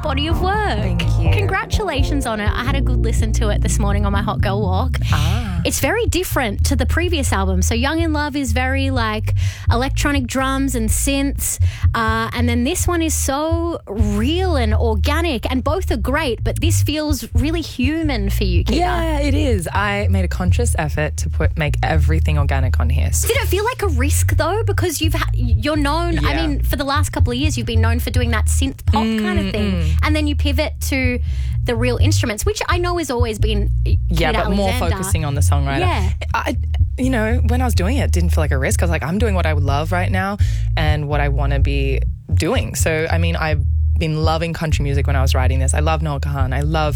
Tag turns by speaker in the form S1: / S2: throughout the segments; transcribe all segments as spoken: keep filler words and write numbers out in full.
S1: body of work.
S2: Thank you.
S1: Congratulations on it. I had a good listen to it this morning on my Hot Girl Walk.
S2: Ah.
S1: It's very different to the previous album. So Young in Love is very like electronic drums and synths. Uh, and then this one is so real and organic, and both are great, but this feels really human for you, Keita.
S2: Yeah, it is. I made a conscious effort to put make everything organic on here. So
S1: Did it feel like a risk though? Because you've ha- you're known, I
S2: Yeah.
S1: mean, for the last couple of years, you've been known for doing that synth pop kind of thing. And then you pivot to the real instruments, which I know has always been
S2: yeah,
S1: Keita
S2: but more
S1: Alexander.
S2: focusing on the songwriter.
S1: Yeah.
S2: I, you know, when I was doing it, it didn't feel like a risk. I was like, I'm doing what I would love right now and what I want to be doing. So, I mean, I've been loving country music when I was writing this. I love Noel Kahan. I love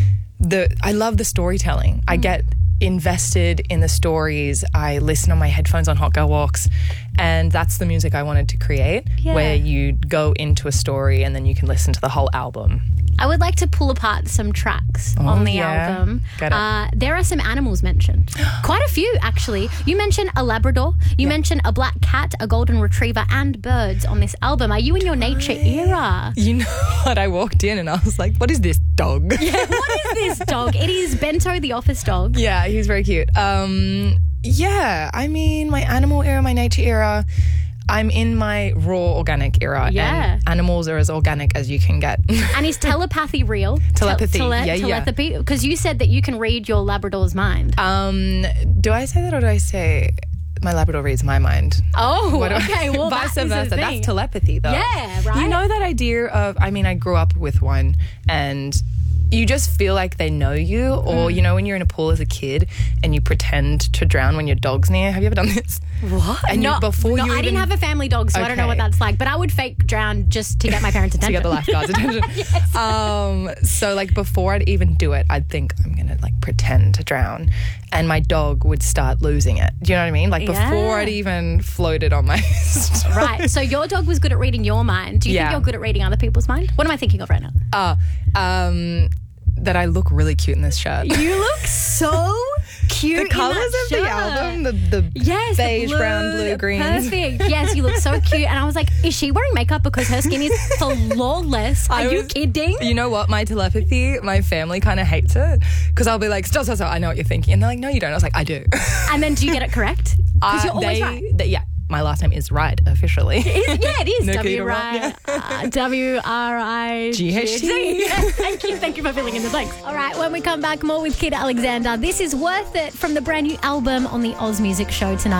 S2: the I love the storytelling. Mm. I get invested in the stories. I listen on my headphones on Hot Girl Walks, and that's the music I wanted to create,
S1: Yeah.
S2: where you go into a story and then you can listen to the whole album.
S1: I would like to pull apart some tracks
S2: Oh,
S1: on the
S2: yeah.
S1: album.
S2: Get it.
S1: Uh, there are some animals mentioned. Quite a few, actually. You mentioned a Labrador. You
S2: Yeah.
S1: mentioned a black cat, a golden retriever, and birds on this album. Are you in your nature era?
S2: You know what? I walked in and I was like, what is this dog?
S1: Yeah, what is this dog? It is Bento the office dog.
S2: Yeah, he's very cute. Um, yeah, I mean, my animal era, my nature era, I'm in my raw organic era.
S1: Yeah.
S2: And animals are as organic as you can get.
S1: And is telepathy real?
S2: Telepathy,
S1: Tele-
S2: yeah, yeah.
S1: telepathy? Because you said that you can read your Labrador's mind.
S2: um, do I say that or do I say my Labrador reads my mind?
S1: Oh,
S2: What do I-
S1: okay. Well,
S2: vice
S1: that is a
S2: versa.
S1: thing.
S2: That's telepathy, though.
S1: Yeah, right?
S2: You know that idea of, I mean, I grew up with one, and you just feel like they know you, or
S1: Mm.
S2: you know when you're in a pool as a kid and you pretend to drown when your dog's near. Have you ever done this?
S1: What?
S2: And you-
S1: no,
S2: before
S1: no,
S2: you
S1: I
S2: even-
S1: didn't have a family dog, so I don't know what
S2: Okay.
S1: that's like. But I would fake drown just to get my parents'
S2: to
S1: attention.
S2: get the lifeguards' attention.
S1: Yes.
S2: Um, so like before I'd even do it, I'd think I'm gonna like pretend to drown, and my dog would start losing it. Do you know what I mean? Like
S1: Yeah.
S2: before I'd even floated on my stomach.
S1: Right. So your dog was good at reading your mind. Do you
S2: Yeah.
S1: think you're good at reading other people's mind? What am I thinking of right now?
S2: Uh, um, that I look really cute in this shirt.
S1: You look so cute.
S2: The
S1: in
S2: colours
S1: that
S2: of the
S1: shirt.
S2: album, the, the
S1: Yes, the
S2: beige,
S1: blue,
S2: brown, blue, greens.
S1: Perfect. Yes, you look so cute. And I was like, is she wearing makeup because her skin is flawless? Are
S2: I
S1: you
S2: was-
S1: kidding?
S2: You know what? My telepathy, my family kind of hates it because I'll be like, stop, stop, stop, I know what you're thinking. And they're like, no, you don't. I was like, I do.
S1: And then do you get it correct? Because
S2: Uh,
S1: you're always
S2: they-
S1: right.
S2: they- yeah, my last name is Wright officially.
S1: Is- yeah, it is.
S2: Nikita
S1: W
S2: Wright,
S1: R W R I
S2: G H T.
S1: Yes, thank you. Thank you for filling in the blanks. All right, when we come back, more with Keita Alexander. This is Worth It from the brand new album on the Oz Music Show tonight.